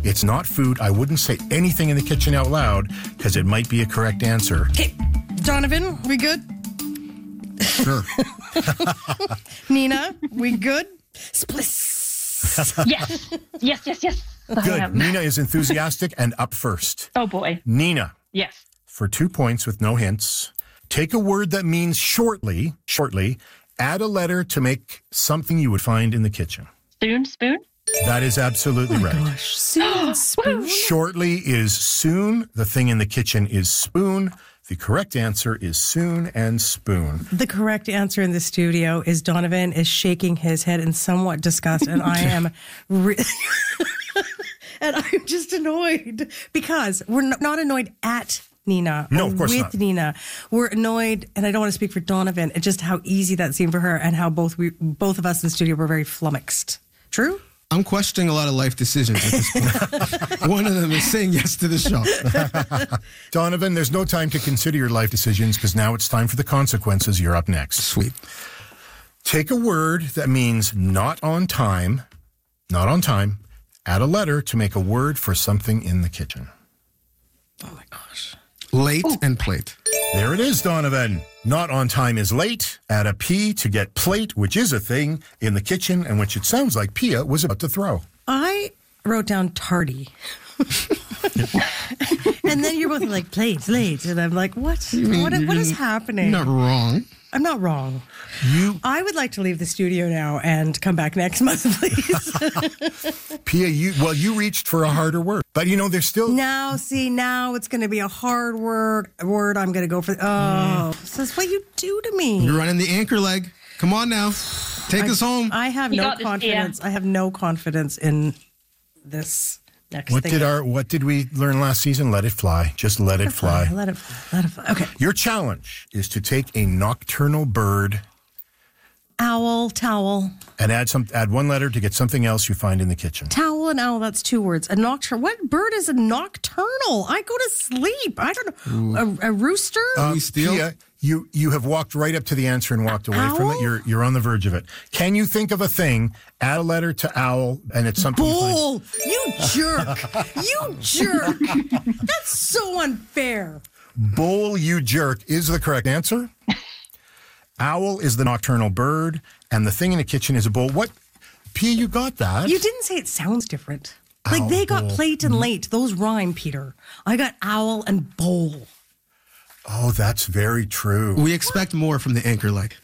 It's not food. I wouldn't say anything in the kitchen out loud because it might be a correct answer. Okay, Donovan, we good? Sure. Nina, we good? Spliss. Yes. Good. Nina is enthusiastic and up first. Oh, boy. Nina, Yes. for 2 points with no hints, take a word that means shortly, add a letter to make something you would find in the kitchen. Spoon? That is absolutely right. Gosh, soon spoon. Shortly is soon. The thing in the kitchen is spoon. The correct answer is soon and spoon. The correct answer in the studio is Donovan is shaking his head in somewhat disgust, and I am, and I'm just annoyed because we're not annoyed at Nina. No, of course with not. Nina, we're annoyed, and I don't want to speak for Donovan. It's just how easy that seemed for her, and how both of us in the studio were very flummoxed. True. I'm questioning a lot of life decisions at this point. One of them is saying yes to the show. Donovan, there's no time to consider your life decisions because now it's time for the consequences. You're up next. Sweet. Take a word that means not on time. Add a letter to make a word for something in the kitchen. Oh my gosh. Late and plate. There it is, Donovan. Not on time is late. Add a P to get plate, which is a thing in the kitchen and which it sounds like Pia was about to throw. I wrote down tardy. And then you're both like, plate, late. And I'm like, what? What is happening? You're not wrong. I'm not wrong. I would like to leave the studio now and come back next month, please. Pia, you reached for a harder word. But, there's still... Now it's going to be a hard word I'm going to go for. Oh, this is what you do to me. You're running the anchor leg. Come on now. Take us home. I have no confidence. I have no confidence in this next thing. What did we learn last season? Let it fly. Just let it fly. Let it fly. Okay. Your challenge is to take a nocturnal bird, owl, towel, and add one letter to get something else you find in the kitchen. Towel and owl, that's 2 words. A nocturnal. What bird is a nocturnal? I go to sleep. I don't know. A rooster? Pia, you have walked right up to the answer and walked away from it. You're on the verge of it. Can you think of a thing, add a letter to owl, and it's something Bull! You jerk! You jerk! That's so unfair. Bull, you jerk, is the correct answer. Owl is the nocturnal bird, and the thing in the kitchen is a bull. What? Pia, you got that. You didn't say it sounds different. Like they got plate and late. Those rhyme, Peter. I got owl and bowl. Oh, that's very true. We expect more from the anchor leg.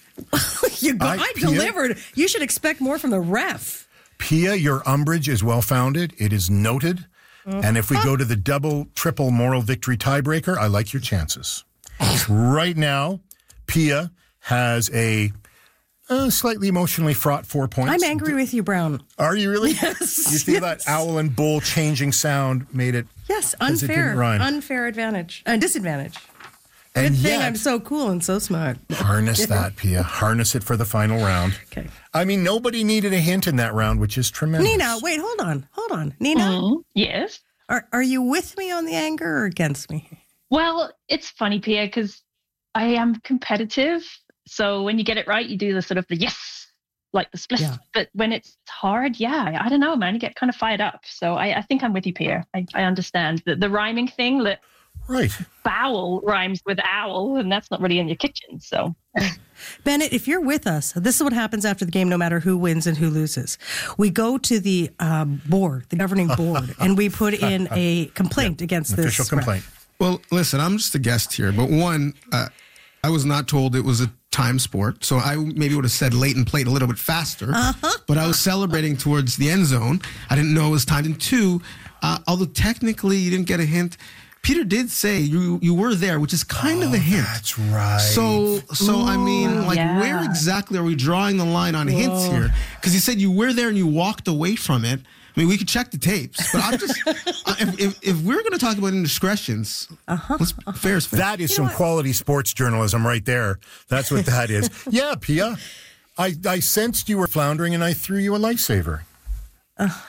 I delivered. You should expect more from the ref. Pia, your umbrage is well-founded. It is noted. And if we go to the double, triple moral victory tiebreaker, I like your chances. Right now, Pia has a slightly emotionally fraught 4 points. I'm angry with you, Brown. Are you really? Yes. You feel that owl and bull changing sound made it... Yes, It didn't rhyme. unfair advantage. Disadvantage. And Good thing yet, I'm so cool and so smart. harness that, Pia. Harness it for the final round. Okay. I mean, nobody needed a hint in that round, which is tremendous. Nina, wait, hold on. Nina, Yes. are you with me on the anger or against me? Well, it's funny, Pia, because I am competitive. So when you get it right, you do the sort of the yes, like the split. Yeah. But when it's hard, I don't know, man, you get kind of fired up. So I think I'm with you, Pia. I understand the rhyming thing. That Right. bowel rhymes with owl, and that's not really in your kitchen. So, Bennett, if you're with us, this is what happens after the game, no matter who wins and who loses. We go to the board, the governing board, and we put in a complaint against this. Official complaint. Well, listen, I'm just a guest here, but one, I was not told it was a time sport, so I maybe would have said late and played a little bit faster, but I was celebrating towards the end zone. I didn't know it was timed. And two, although technically you didn't get a hint, Peter did say you were there, which is kind of a hint. That's right. So I mean, where exactly are we drawing the line on hints here? Because he said you were there and you walked away from it. I mean, we could check the tapes, but I'm just if we're going to talk about indiscretions, fair is fair. That is some quality sports journalism right there. That's what that is. Yeah, Pia, I sensed you were floundering and I threw you a lifesaver.